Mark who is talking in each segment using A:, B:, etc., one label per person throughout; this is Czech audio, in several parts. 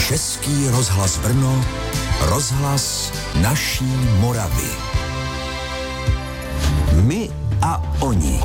A: Český rozhlas Brno, rozhlas naší Moravy. My a oni.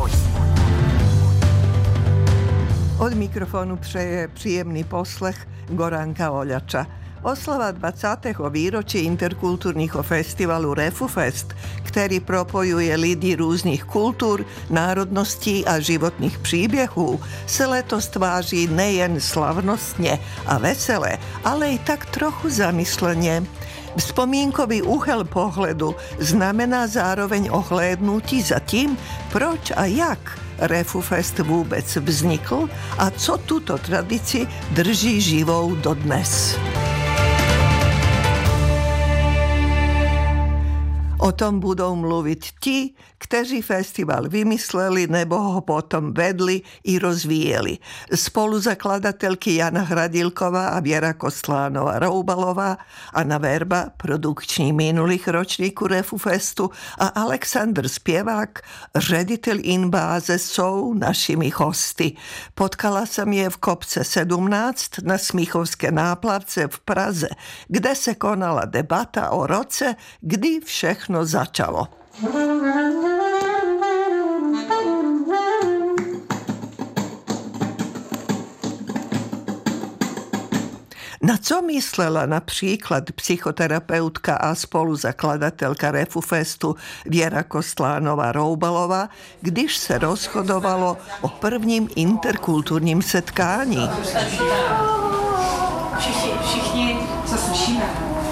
B: Od mikrofonu přeje příjemný poslech Goranka Oljača. Oslava 20. výročí interkulturního festivalu Refufest, který propojuje lidi různých kultur, národností a životních příběhů, se letos tváří nejen slavnostně a vesele, ale i tak trochu zamysleně. Vzpomínkový úhel pohledu znamená zároveň ohlédnutí za tím, proč a jak Refufest vůbec vznikl a co tuto tradici drží živou dodnes. O tom budou mluvit ti, kteří festival vymysleli nebo ho potom vedli i rozvíjeli. Spoluzakladatelky Jana Hradilková a Věra Kostlánová-Roubalová, Anna Verba, produkční minulých ročníků Refufestu, a Alexandr Zpěvák, ředitel Inbáze, jsou našimi hosty. Potkala jsem je v Kopce 17 na Smíchovské náplavce v Praze, kde se konala debata o roce, kdy všechno začalo. Na co myslela například psychoterapeutka a spoluzakladatelka Refufestu Věra Kostlánová-Roubalová, když se rozhodovalo o prvním interkulturním setkání?
C: Všichni se slyšíme.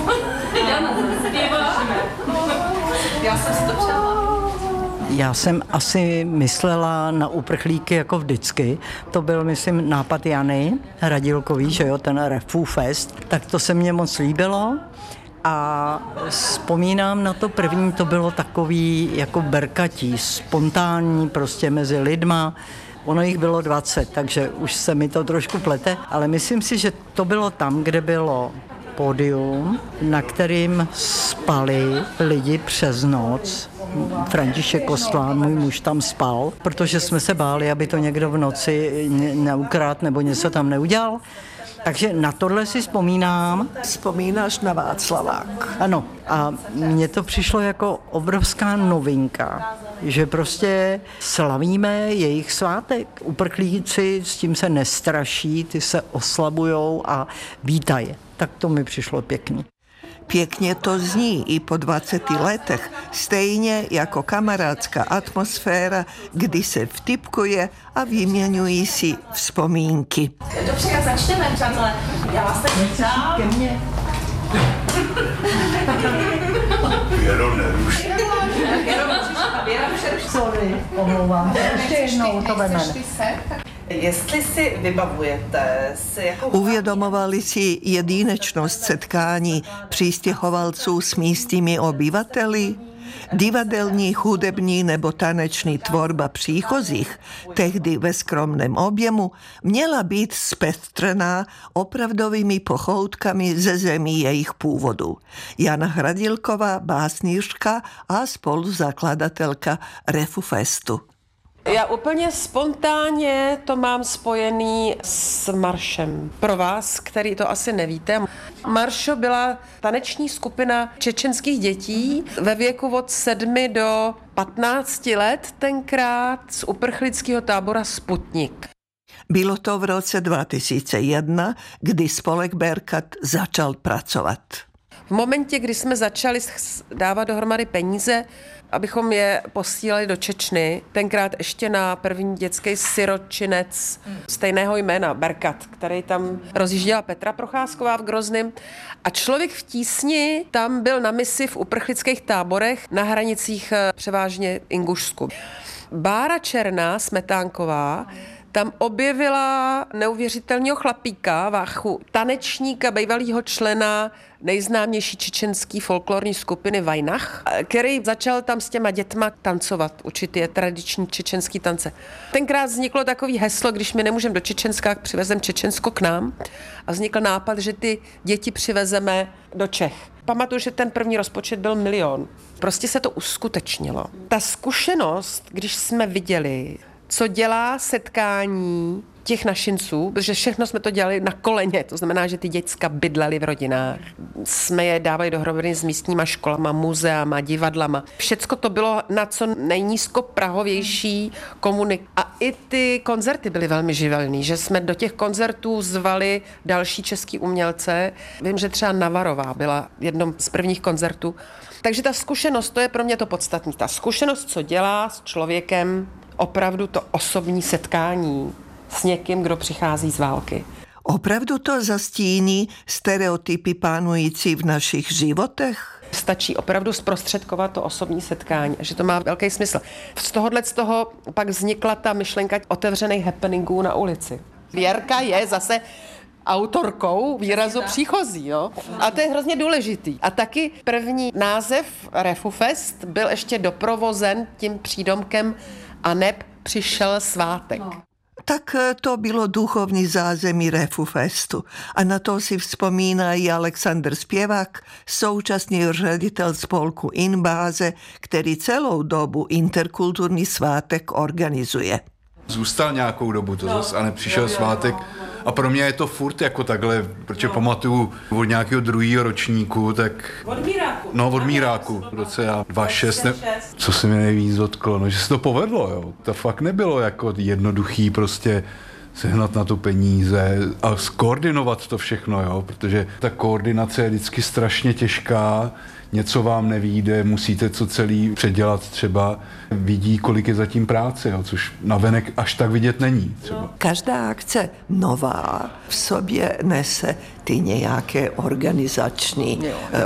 C: Já jsem si to přála.
D: Já jsem asi myslela na uprchlíky jako vždycky. To byl, myslím, nápad Jany Hradilkový, že jo, ten Refufest. Tak to se mně moc líbilo. A vzpomínám na to první, to bylo takový jako berkatí, spontánní prostě mezi lidma. Ono jich bylo 20, takže už se mi to trošku plete, ale myslím si, že to bylo tam, kde bylo pódium, na kterým spali lidi přes noc. František Kostlán, můj muž, tam spal, protože jsme se báli, aby to někdo v noci neukradl nebo něco tam neudělal. Takže na tohle si vzpomínám.
B: Vzpomínáš na Václavák?
D: Ano, a mně to přišlo jako obrovská novinka, že prostě slavíme jejich svátek. Uprchlíci s tím se nestraší, ty se oslabujou a vítají. Tak to mi přišlo pěkný.
B: Pěkně to zní i po 20 letech, stejně jako kamarádská atmosféra, kdy se vtipkuje a vyměňují si vzpomínky.
C: Dobře, jak začneme, přátelé. Já vás tak vítám.
D: Ke mně.
A: Věro, neruš.
C: Věra, přeruš.
D: Sorry, omlouvám. Ještě jednou to vezmeme.
C: Jestli si vybavujete,
B: Uvědomovali si jedinečnost setkání přistěhovalců s místními obyvateli? Divadelní, hudební nebo taneční tvorba příchozích, tehdy ve skromném objemu, měla být zpestřená opravdovými pochoutkami ze zemí jejich původu. Jana Hradilková, básnířka a spoluzakladatelka Refufestu.
E: Já úplně spontánně to mám spojený s maršem. Pro vás, který to asi nevíte, Maršo byla taneční skupina čečenských dětí ve věku od 7 do 15 let tenkrát z uprchlického tábora Sputnik.
B: Bylo to v roce 2001, kdy spolek Berkat začal pracovat.
E: V momentě, kdy jsme začali dávat dohromady peníze, abychom je posílali do Čečny, tenkrát ještě na první dětský siročinec stejného jména, Berkat, který tam rozjížděla Petra Procházková v Grozném. A Člověk v tísni tam byl na misi v uprchlických táborech na hranicích převážně Ingušsku. Bára Černá Smetánková tam objevila neuvěřitelného chlapíka, Váchu, tanečníka, bývalýho člena nejznámější čečenský folklorní skupiny Vajnach, který začal tam s těma dětma tancovat, učit je tradiční čečenský tance. Tenkrát vzniklo takový heslo, když my nemůžeme do Čečenska, přivezeme Čečensko k nám, a vznikl nápad, že ty děti přivezeme do Čech. Pamatuju, že ten první rozpočet byl 1 000 000. Prostě se to uskutečnilo. Ta zkušenost, když jsme viděli, co dělá setkání těch našinců, protože všechno jsme to dělali na koleně, to znamená, že ty děcka bydlely v rodinách. Jsme je dávali dohromady s místníma školama, muzeama, divadlama. Všecko to bylo na co nejnízkoprahovější a i ty koncerty byly velmi živelný, že jsme do těch koncertů zvali další český umělce. Vím, že třeba Navarová byla jednom z prvních koncertů. Takže ta zkušenost, to je pro mě to podstatné. Ta zkušenost, co dělá s člověkem, opravdu to osobní setkání s někým, kdo přichází z války.
B: Opravdu to zastíní stereotypy panující v našich životech?
E: Stačí opravdu zprostředkovat to osobní setkání, že to má velký smysl. Z toho pak vznikla ta myšlenka otevřených happeningů na ulici. Věrka je zase autorkou výrazu příchozí, jo? A to je hrozně důležitý. A taky první název Refufest byl ještě doprovozen tím přídomkem aneb přišel svátek. No.
B: Tak to bylo duchovní zázemí Refufestu. A na to si vzpomíná i Aleksandr Spěvák, současný ředitel spolku Inbáze, který celou dobu interkulturní svátek organizuje.
F: Zůstal nějakou dobu, to zase, a nepřišel svátek. A pro mě je to furt jako takhle, protože pamatuju od nějakého druhého ročníku, tak...
C: Od Míráku.
F: No, od Míráku, v roce 2006. Co se mi nejvíc dotklo, no, že se to povedlo, jo. To fakt nebylo jako jednoduchý prostě sehnat na to peníze a skoordinovat to všechno, jo, protože ta koordinace je vždycky strašně těžká, něco vám nevyjde, musíte co celý předělat třeba, vidí, kolik je zatím práce, jo, což navenek až tak vidět není. Třeba.
B: Každá akce nová v sobě nese ty nějaké organizační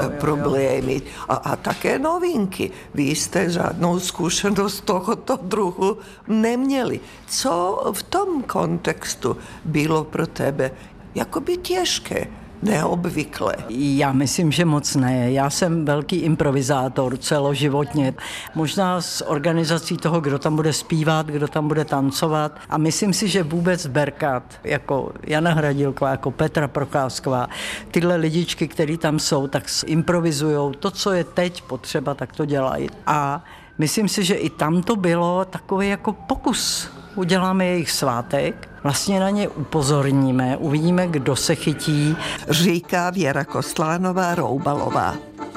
B: problémy a také novinky. Vy jste žádnou zkušenost tohoto druhu neměli. Co v tom kontextu bylo pro tebe jakoby těžké? Neobvykle.
D: Já myslím, že moc ne. Já jsem velký improvizátor celoživotně. Možná s organizací toho, kdo tam bude zpívat, kdo tam bude tancovat. A myslím si, že vůbec Berkat, jako Jana Hradilková, jako Petra Procházková, tyhle lidičky, které tam jsou, tak improvizujou. To, co je teď potřeba, tak to dělají. A myslím si, že i tam to bylo takový jako pokus. Uděláme jejich svátek, vlastně na ně upozorníme, uvidíme, kdo se chytí.
B: Říká Věra Kostlánová-Roubalová.